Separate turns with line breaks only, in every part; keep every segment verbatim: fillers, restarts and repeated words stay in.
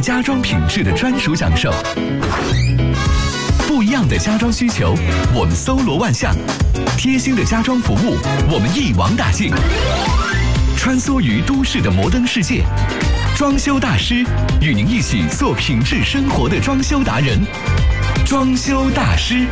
家装品质的专属享受。不一样的家装需求，我们搜罗万象；贴心的家装服务，我们一网打尽。穿梭于都市的摩登世界，装修大师与您一起做品质生活的装修达人。装修大师。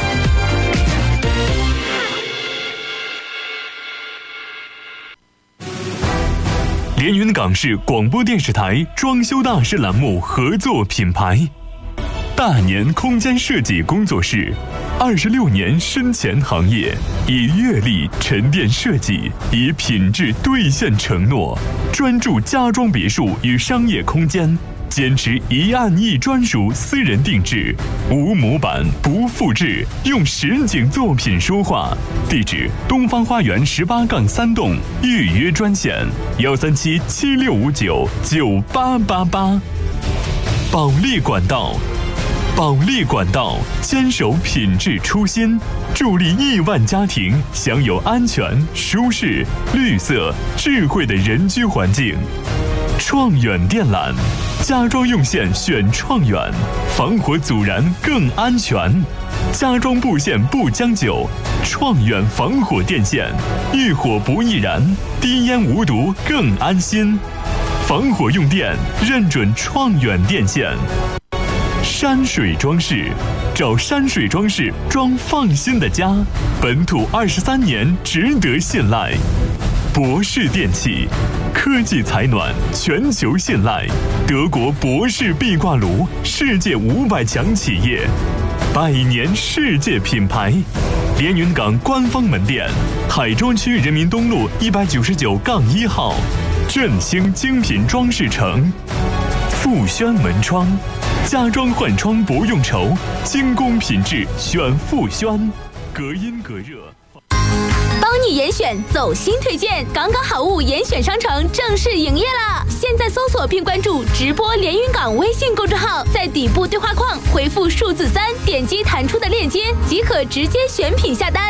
连云港市广播电视台装修大师栏目合作品牌，大年空间设计工作室，二十六年深潜行业，以阅历沉淀设计，以品质兑现承诺，专注家装别墅与商业空间，坚持一案一专属私人定制，无模板不复制，用实景作品说话。地址：东方花园十八杠三栋，预约专线：幺三七七六五九九八八八。保利管道，保利管道坚守品质初心，助力亿万家庭享有安全、舒适、绿色、智慧的人居环境。创远电缆，家装用线选创远，防火阻燃更安全。家装布线不将就，创远防火电线，遇火不易燃，低烟无毒更安心。防火用电认准创远电线。山水装饰，找山水装饰装放心的家，本土二十三年，值得信赖。博士电器，科技采暖，全球信赖。德国博士壁挂炉，世界五百强企业，百年世界品牌。连云港官方门店，海珠区人民东路一百九十九杠一号，振兴精品装饰城。富轩门窗，家装换窗不用愁，精工品质选富轩，隔音隔热。
帮你严选走心推荐，港港好物严选商城正式营业啦！现在搜索并关注直播连云港微信公众号，在底部对话框回复数字三，点击弹出的链接即可直接选品下单。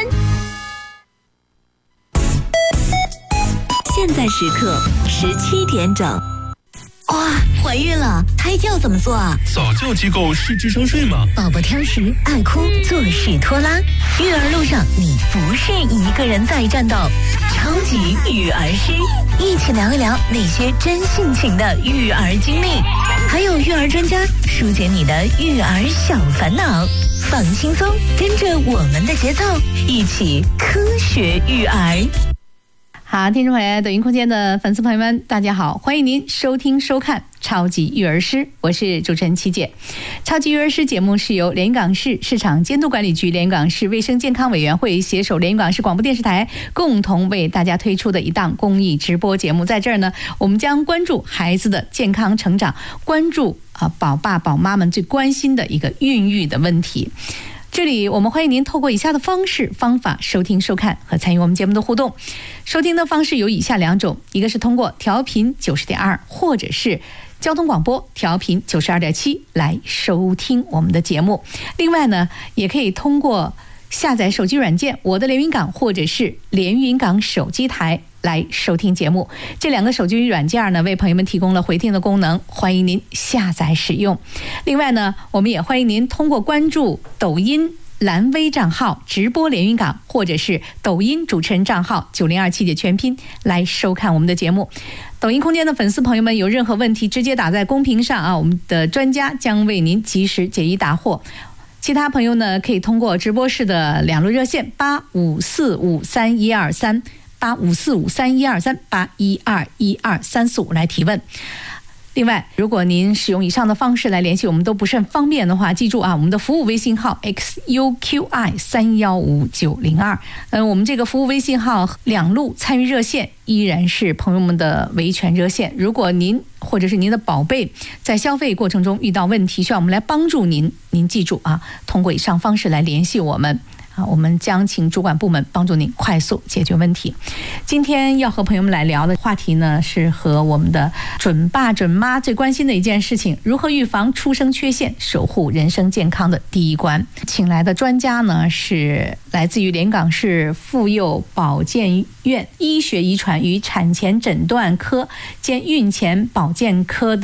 现在时刻十七点整。哇，怀孕了，胎教怎么做啊？
早教机构是智商税吗？
宝宝挑食、爱哭、做事拖拉，育儿路上你不是一个人在战斗。超级育儿师，一起聊一聊那些真性情的育儿经历，还有育儿专家疏解你的育儿小烦恼。放轻松，跟着我们的节奏，一起科学育儿。
好，听众朋友，抖音空间的粉丝朋友们，大家好，欢迎您收听收看超级育儿师，我是主持人七姐。超级育儿师节目是由连云港市市场监督管理局、连云港市卫生健康委员会携手连云港市广播电视台共同为大家推出的一档公益直播节目。在这儿呢，我们将关注孩子的健康成长，关注啊宝爸宝妈们最关心的一个孕育的问题。这里我们欢迎您透过以下的方式方法收听收看和参与我们节目的互动。收听的方式有以下两种，一个是通过调频九十点二，或者是交通广播调频九十二点七来收听我们的节目。另外呢，也可以通过下载手机软件我的连云港或者是连云港手机台来收听节目。这两个手机软件呢，为朋友们提供了回听的功能，欢迎您下载使用。另外呢，我们也欢迎您通过关注抖音蓝微账号直播连云港，或者是抖音主持人账号九零二七姐全拼来收看我们的节目。抖音空间的粉丝朋友们有任何问题直接打在公屏上啊，我们的专家将为您及时解疑答惑。其他朋友呢，可以通过直播室的两路热线八五四五三一二三、八五四五三一二三、八一二一二三四五来提问。另外，如果您使用以上的方式来联系我们都不是很方便的话，记住啊，我们的服务微信号 X U Q I 三一五九零二，嗯，我们这个服务微信号两路参与热线依然是朋友们的维权热线。如果您或者是您的宝贝在消费过程中遇到问题，需要我们来帮助您，您记住啊，通过以上方式来联系我们。啊，我们将请主管部门帮助您快速解决问题。今天要和朋友们来聊的话题呢，是和我们的准爸准妈最关心的一件事情：如何预防出生缺陷，守护人生健康的第一关。请来的专家呢，是来自于连云港市妇幼保健院医学遗传与产前诊断科兼孕前保健科的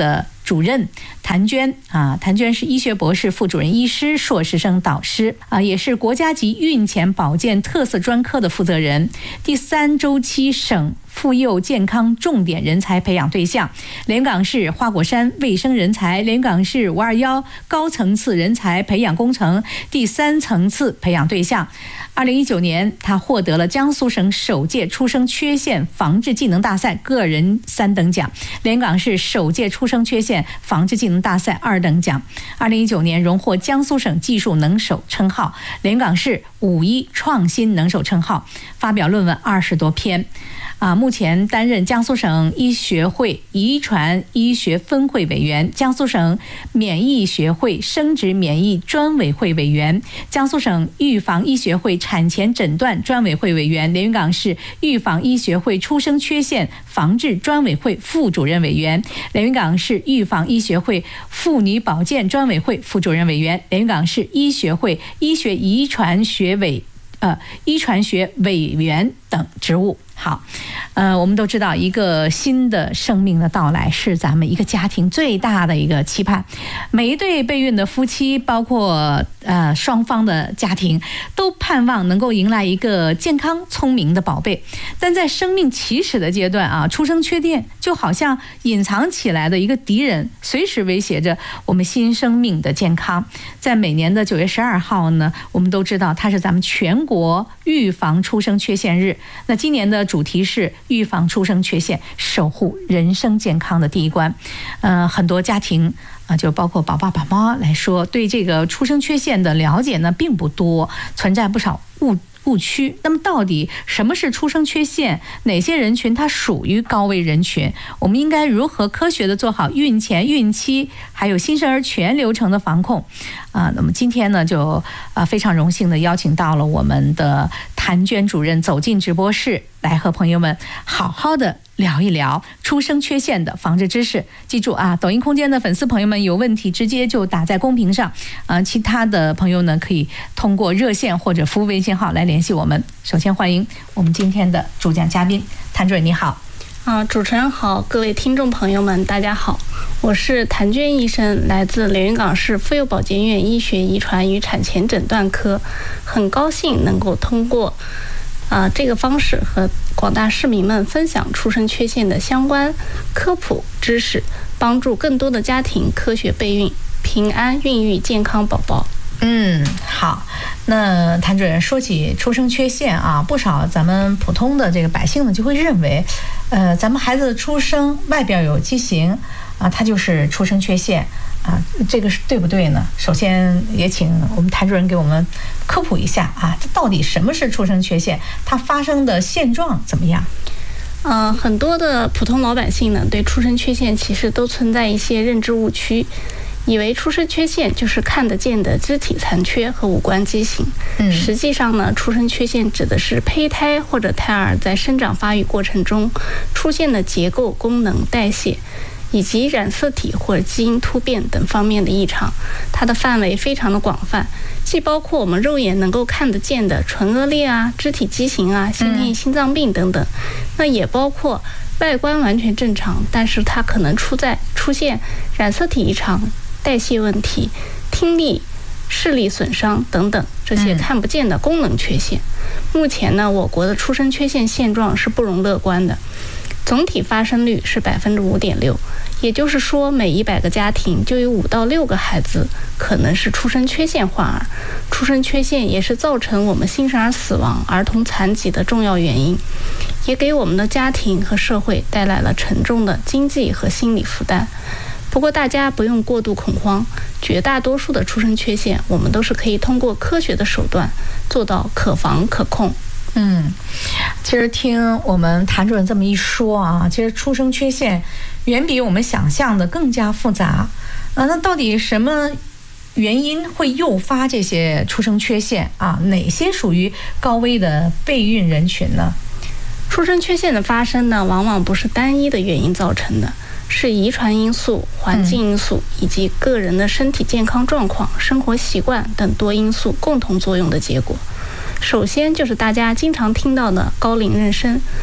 主任谭娟啊，谭娟是医学博士、副主任医师、硕士生导师啊，也是国家级孕前保健特色专科的负责人。第三周期省妇幼健康重点人才培养对象，连云港市花果山卫生人才，连云港市五二一高层次人才培养工程第三层次培养对象。二零一九年，他获得了江苏省首届出生缺陷防治技能大赛个人三等奖，连云港市首届出生缺陷防治技能大赛二等奖。二零一九年荣获江苏省技术能手称号，连云港市五一创新能手称号，发表论文二十多篇。啊，目前担任江苏省医学会遗传医学分会委员、江苏省免疫学会生殖免疫专委会委员、江苏省预防医学会产前诊断专委会委员、连云港市预防医学会出生缺陷防治专委会副主任委员、连云港市预防医学会妇女保健专委会副主任委员、连云港市医学会医学遗传学委呃遗传学委员等职务。好，呃，我们都知道，一个新的生命的到来是咱们一个家庭最大的一个期盼。每一对备孕的夫妻，包括呃双方的家庭，都盼望能够迎来一个健康聪明的宝贝。但在生命起始的阶段啊，出生缺陷就好像隐藏起来的一个敌人，随时威胁着我们新生命的健康。在每年的九月十二号呢，我们都知道它是咱们全国预防出生缺陷日。那今年的主题是预防出生缺陷，守护人生健康的第一关。呃，很多家庭啊，就包括宝爸宝妈来说，对这个出生缺陷的了解呢并不多，存在不少误误区。那么到底什么是出生缺陷？哪些人群它属于高危人群？我们应该如何科学的做好孕前、孕期还有新生儿全流程的防控？啊，那么今天呢，就啊非常荣幸的邀请到了我们的谭娟主任走进直播室，来和朋友们好好的聊一聊出生缺陷的防治知识。记住啊，抖音空间的粉丝朋友们有问题直接就打在公屏上，啊，其他的朋友呢可以通过热线或者服务微信号来联系我们。首先欢迎我们今天的主讲嘉宾谭主任，你好。
啊，主持人好，各位听众朋友们，大家好，我是谭娟医生，来自连云港市妇幼保健院医学遗传与产前诊断科，很高兴能够通过啊、呃、这个方式和广大市民们分享出生缺陷的相关科普知识，帮助更多的家庭科学备孕，平安孕育健康宝宝。
嗯，好。那谭主任说起出生缺陷啊，不少咱们普通的这个百姓呢就会认为，呃，咱们孩子的出生外表有畸形啊，它就是出生缺陷啊，这个是对不对呢？首先也请我们谭主任给我们科普一下啊，这到底什么是出生缺陷？它发生的现状怎么样？
呃，很多的普通老百姓呢，对出生缺陷其实都存在一些认知误区。以为出生缺陷就是看得见的肢体残缺和五官畸形，嗯，实际上呢，出生缺陷指的是胚胎或者胎儿在生长发育过程中出现的结构、功能、代谢以及染色体或者基因突变等方面的异常。它的范围非常的广泛，既包括我们肉眼能够看得见的唇腭裂啊、肢体畸形啊、先天心脏病等等，嗯、那也包括外观完全正常，但是它可能出在出现染色体异常、代谢问题、听力、视力损伤等等这些看不见的功能缺陷。目前呢，我国的出生缺陷现状是不容乐观的，总体发生率是百分之五点六，也就是说，每一百个家庭就有五到六个孩子可能是出生缺陷患儿。出生缺陷也是造成我们新生儿死亡、儿童残疾的重要原因，也给我们的家庭和社会带来了沉重的经济和心理负担。不过大家不用过度恐慌，绝大多数的出生缺陷我们都是可以通过科学的手段做到可防可控。
嗯，其实听我们谭主任这么一说啊，其实出生缺陷远比我们想象的更加复杂啊。那到底什么原因会诱发这些出生缺陷啊？哪些属于高危的备孕人群呢？
出生缺陷的发生呢，往往不是单一的原因造成的，是遗传因素、环境因素以及个人的身体健康状况、生活习惯等多因素共同作用的结果。首先就是大家经常听到的高龄妊娠，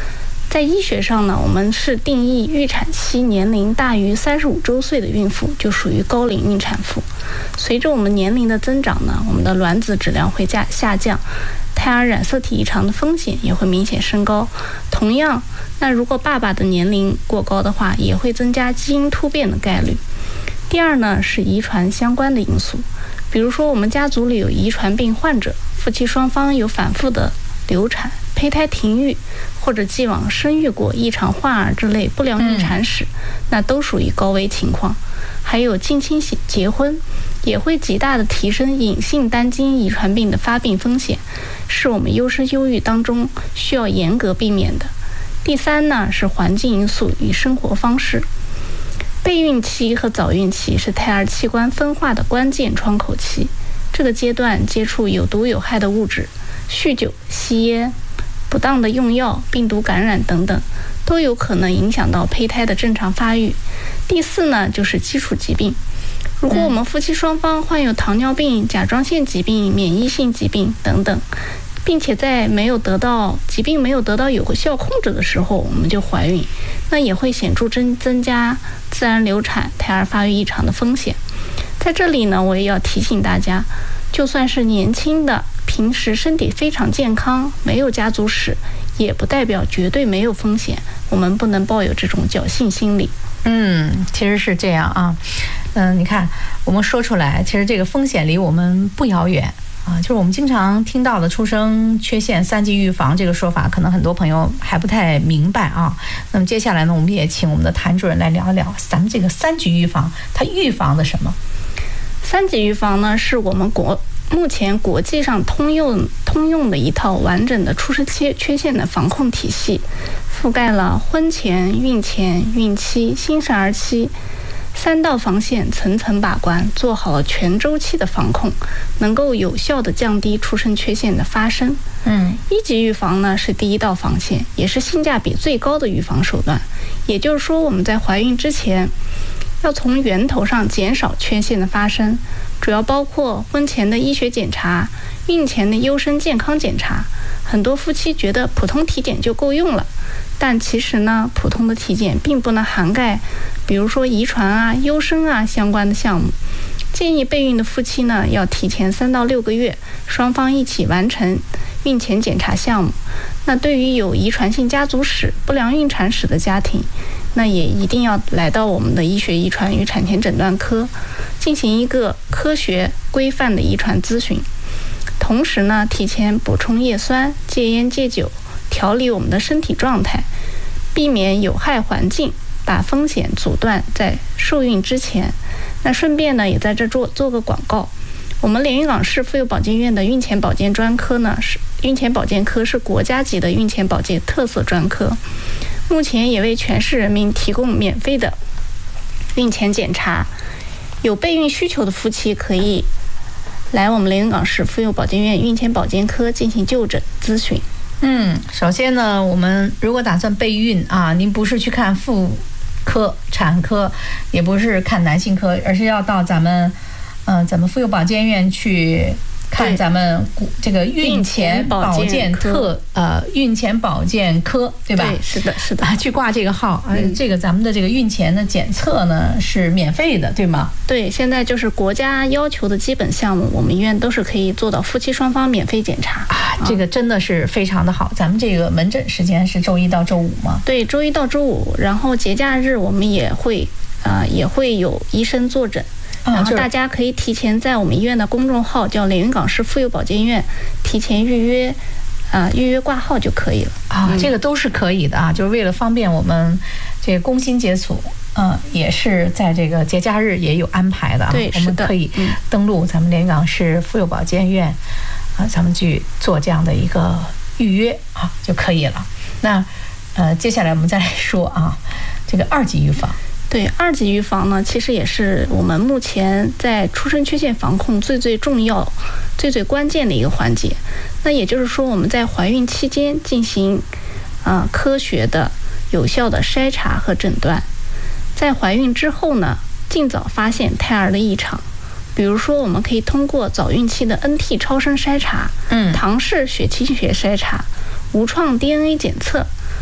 在医学上呢，我们是定义预产期年龄大于三十五周岁的孕妇就属于高龄孕产妇。随着我们年龄的增长呢，我们的卵子质量会下下降，胎儿染色体异常的风险也会明显升高。同样，那如果爸爸的年龄过高的话，也会增加基因突变的概率。第二呢，是遗传相关的因素，比如说我们家族里有遗传病患者，夫妻双方有反复的流产、胚胎停育，或者既往生育过异常患儿之类不良孕产史，嗯、那都属于高危情况。还有近亲结婚，也会极大的提升隐性单基因遗传病的发病风险，是我们优生优育当中需要严格避免的。第三呢，是环境因素与生活方式。备孕期和早孕期是胎儿器官分化的关键窗口期，这个阶段接触有毒有害的物质，酗酒、吸烟、不当的用药、病毒感染等等，都有可能影响到胚胎的正常发育。第四呢，就是基础疾病。如果我们夫妻双方患有糖尿病、甲状腺疾病、免疫性疾病等等，并且在没有得到疾病没有得到有效控制的时候，我们就怀孕，那也会显著增增加自然流产、胎儿发育异常的风险。在这里呢，我也要提醒大家，就算是年轻的，平时身体非常健康，没有家族史，也不代表绝对没有风险。我们不能抱有这种侥幸心理。
嗯，其实是这样啊。嗯，你看，我们说出来，其实这个风险离我们不遥远啊。就是我们经常听到的出生缺陷三级预防这个说法，可能很多朋友还不太明白啊。那么接下来呢，我们也请我们的谭主任来聊一聊咱们这个三级预防，它预防的什么？
三级预防呢，是我们国目前国际上通用通用的一套完整的出生缺缺陷的防控体系，覆盖了婚前、孕前、孕期、新生儿期三道防线，层层把关，做好了全周期的防控，能够有效的降低出生缺陷的发生。嗯，一级预防呢是第一道防线，也是性价比最高的预防手段。也就是说，我们在怀孕之前，要从源头上减少缺陷的发生，主要包括婚前的医学检查、孕前的优生健康检查。很多夫妻觉得普通体检就够用了，但其实呢，普通的体检并不能涵盖，比如说遗传啊、优生啊相关的项目。建议备孕的夫妻呢，要提前三到六个月，双方一起完成孕前检查项目。那对于有遗传性家族史、不良孕产史的家庭，那也一定要来到我们的医学遗传与产前诊断科，进行一个科学规范的遗传咨询。同时呢，提前补充叶酸，戒烟戒酒，调理我们的身体状态，避免有害环境，把风险阻断在受孕之前。那顺便呢，也在这做做个广告。我们连云港市妇幼保健院的孕前保健专科呢，是孕前保健科是国家级的孕前保健特色专科，目前也为全市人民提供免费的孕前检查。有备孕需求的夫妻可以来我们连云港市妇幼保健院孕前保健科进行就诊咨询。
嗯，首先呢，我们如果打算备孕啊，您不是去看妇科、产科，也不是看男性科，而是要到咱们，呃，咱们妇幼保健院去看咱们这个孕前保健特呃孕前保健科，对吧？
对，是的，是的，
啊，去挂这个号，呃，嗯、这个咱们的这个孕前的检测呢是免费的，对吗？
对，现在就是国家要求的基本项目，我们医院都是可以做到夫妻双方免费检查
啊，这个真的是非常的好。咱们这个门诊时间是周一到周五吗？
对，周一到周五，然后节假日我们也会啊、呃、也会有医生坐诊。然后大家可以提前在我们医院的公众号叫连云港市妇幼保健院提前预约，啊、呃，预约挂号就可以了
啊，这个都是可以的啊，就是为了方便我们这个工薪阶层，嗯、呃，也是在这个节假日也有安排的啊。
对，
我们可以登录咱们连云港市妇幼保健院啊，咱们去做这样的一个预约啊就可以了。那呃，接下来我们再来说啊，这个二级预防。
对，二级预防呢，其实也是我们目前在出生缺陷防控最最重要、最最关键的一个环节。那也就是说，我们在怀孕期间进行啊、呃、科学的、有效的筛查和诊断，在怀孕之后呢，尽早发现胎儿的异常。比如说，我们可以通过早孕期的 N T 超声筛查、嗯，唐氏血清学筛查、无创 D N A 检测。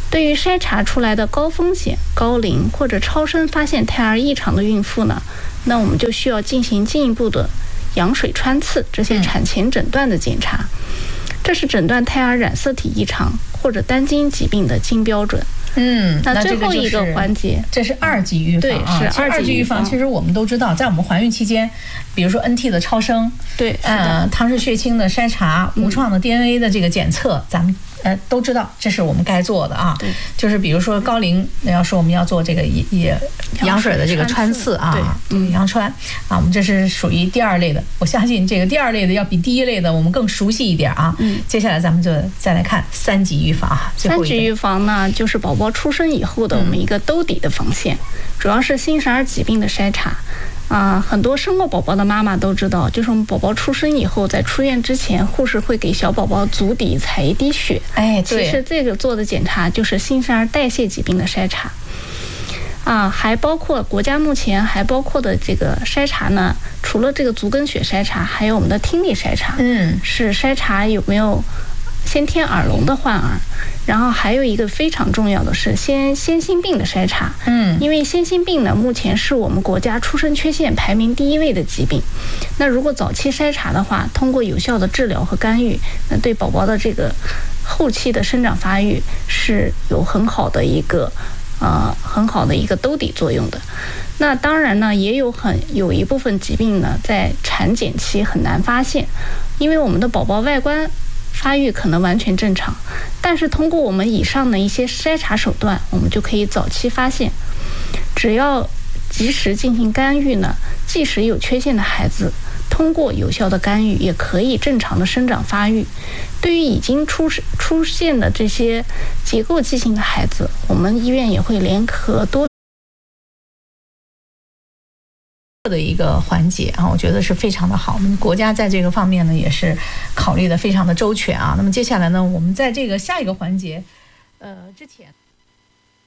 对于筛查出来的高风险、高龄或者超声发现胎儿异常的孕妇呢，那我们就需要进行进一步的羊水穿刺这些产前诊断的检查，这是诊断胎儿染色体异常或者单基因疾病的金标准。
嗯，
那最后一个环节，
这是二级预防，
对，是
二级预防。其实我们都知道，在我们怀孕期间，比如说 N T 的超声，
对，
呃，唐氏血清的筛查，无创的 D N A 的这个检测，咱们呃都知道，这是我们该做的啊。
对，
就是比如说高龄，要说我们要做这个也羊水的这个穿刺啊，
对，
羊穿啊，我们这是属于第二类的。我相信这个第二类的要比第一类的我们更熟悉一点啊。
嗯，
接下来咱们就再来看三级预防啊。
三级预防呢，就是宝宝出生以后的我们一个兜底的防线，嗯、主要是新生儿疾病的筛查。啊、呃，很多生过宝宝的妈妈都知道，就是我们宝宝出生以后，在出院之前，护士会给小宝宝足底采一滴血。
哎，对，
其实这个做的检查就是新生儿代谢疾病的筛查。啊，还包括国家目前还包括的这个筛查呢，除了这个足跟血筛查，还有我们的听力筛查。
嗯，
是筛查有没有先天耳聋的患儿，然后还有一个非常重要的是先先心病的筛查。
嗯，
因为先心病呢，目前是我们国家出生缺陷排名第一位的疾病。那如果早期筛查的话，通过有效的治疗和干预，那对宝宝的这个后期的生长发育是有很好的一个呃很好的一个兜底作用的。那当然呢，也有很有一部分疾病呢，在产检期很难发现，因为我们的宝宝外观发育可能完全正常，但是通过我们以上的一些筛查手段，我们就可以早期发现。只要及时进行干预呢，即使有缺陷的孩子，通过有效的干预也可以正常的生长发育。对于已经出出现的这些结构畸形的孩子，我们医院也会联合多
的一个环节啊，我觉得是非常的好。我们国家在这个方面呢，也是考虑的非常的周全啊。那么接下来呢，我们在这个下一个环节，呃，之前。